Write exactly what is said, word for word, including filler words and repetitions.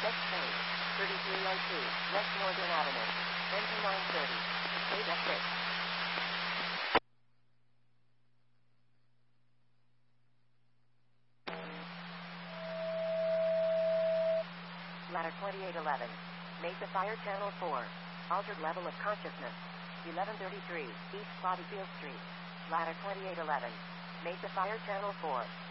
Next train, thirty-three oh two, West Morgan Avenue. Engine nine thirty. Stage at six. Ladder twenty-eight eleven. Mesa Fire Channel four. Altered level of consciousness. eleven thirty-three, East Bodyfield Street. Ladder twenty-eight eleven. Mesa Fire Channel four.